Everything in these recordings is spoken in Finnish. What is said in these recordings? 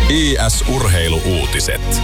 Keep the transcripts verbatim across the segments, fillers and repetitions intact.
I S-urheiluuutiset.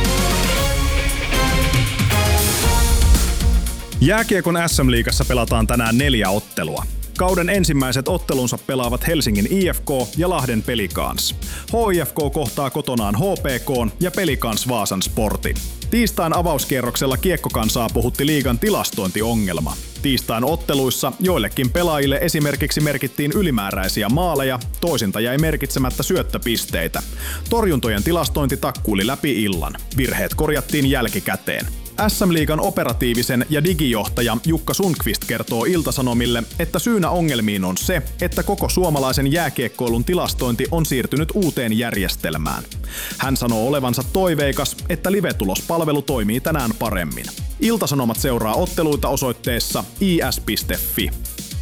Jääkiekon äs äm-liigassa pelataan tänään neljä ottelua. Kauden ensimmäiset ottelunsa pelaavat Helsingin I F K ja Lahden Pelicans. H I F K kohtaa kotonaan H P K:n ja Pelicans Vaasan Sportin. Tiistain avauskierroksella kiekkokansaa puhutti liigan tilastointiongelma. Tiistain otteluissa joillekin pelaajille esimerkiksi merkittiin ylimääräisiä maaleja, toisinta jäi merkitsemättä syöttöpisteitä. Torjuntojen tilastointi takkuili läpi illan. Virheet korjattiin jälkikäteen. äs äm-liigan operatiivisen ja digijohtaja Jukka Sundqvist kertoo Ilta-Sanomille, että syynä ongelmiin on se, että koko suomalaisen jääkiekkoilun tilastointi on siirtynyt uuteen järjestelmään. Hän sanoo olevansa toiveikas, että livetulospalvelu toimii tänään paremmin. Ilta-Sanomat seuraa otteluita osoitteessa i s piste f i.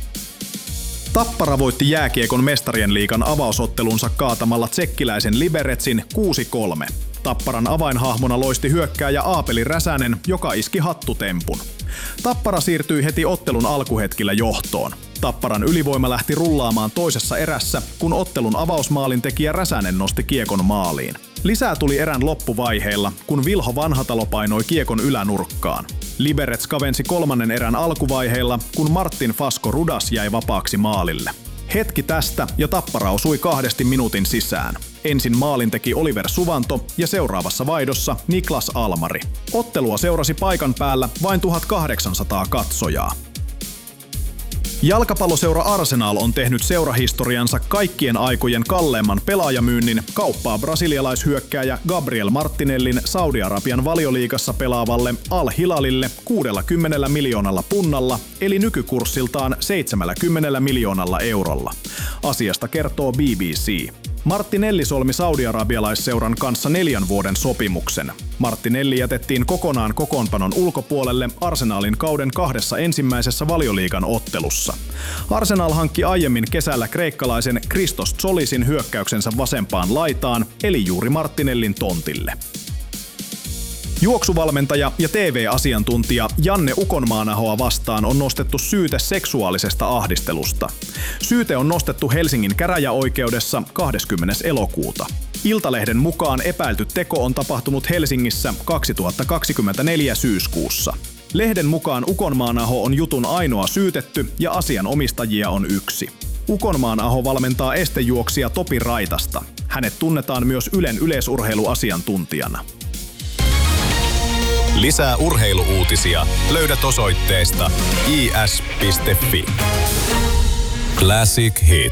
Tappara voitti jääkiekon mestarien liigan avausottelunsa kaatamalla tsekkiläisen Liberecin kuusi kolme. Tapparan avainhahmona loisti hyökkääjä Aapeli Räsänen, joka iski hattutempun. Tappara siirtyi heti ottelun alkuhetkillä johtoon. Tapparan ylivoima lähti rullaamaan toisessa erässä, kun ottelun avausmaalintekijä Räsänen nosti kiekon maaliin. Lisää tuli erän loppuvaiheilla, kun Vilho Vanhatalo painoi kiekon ylänurkkaan. Liberec kavensi kolmannen erän alkuvaiheilla, kun Martin Fasko Rudas jäi vapaaksi maalille. Hetki tästä ja Tappara osui kahdesti minuutin sisään. Ensin maalin teki Oliver Suvanto ja seuraavassa vaihdossa Niklas Almari. Ottelua seurasi paikan päällä vain tuhatkahdeksansataa katsojaa. Jalkapalloseura Arsenal on tehnyt seurahistoriansa kaikkien aikojen kalleimman pelaajamyynnin kauppaa brasilialaishyökkääjä Gabriel Martinellin Saudi-Arabian valioliigassa pelaavalle Al Hilalille kuusikymmentä miljoonalla punnalla, eli nykykurssiltaan seitsemänkymmentä miljoonalla eurolla. Asiasta kertoo B B C. Martinelli solmi saudi-arabialaisseuran kanssa neljän vuoden sopimuksen. Martinelli jätettiin kokonaan kokoonpanon ulkopuolelle Arsenalin kauden kahdessa ensimmäisessä valioliigan ottelussa. Arsenal hankki aiemmin kesällä kreikkalaisen Christos Tsolisin hyökkäyksensä vasempaan laitaan, eli juuri Martinellin tontille. Juoksuvalmentaja ja T V-asiantuntija Janne Ukonmaanahoa vastaan on nostettu syyte seksuaalisesta ahdistelusta. Syyte on nostettu Helsingin käräjäoikeudessa kahdeskymmenes elokuuta. Iltalehden mukaan epäilty teko on tapahtunut Helsingissä kaksituhattakaksikymmentäneljä syyskuussa. Lehden mukaan Ukonmaanaho on jutun ainoa syytetty ja asianomistajia on yksi. Ukonmaanaho valmentaa estejuoksija Topi Raitasta. Hänet tunnetaan myös Ylen yleisurheiluasiantuntijana. Lisää urheiluuutisia löydät osoitteesta i s piste f i. Classic Hit.